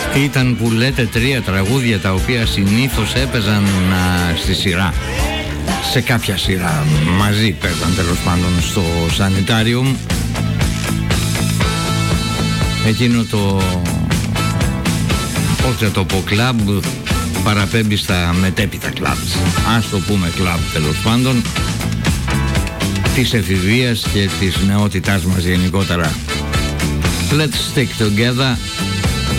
Ήταν που λέτε 3 τραγούδια τα οποία συνήθως έπαιζαν στη σειρά. Σε κάποια σειρά μαζί παίζαν τέλος πάντων στο Sanitarium. Εκείνο το, πώς θα το πω, κλαμπ παραπέμπει στα μετέπειτα κλαμπς. Ας το πούμε κλαμπ τέλος πάντων, της εφηβείας και της νεότητάς μας γενικότερα. Let's stick together.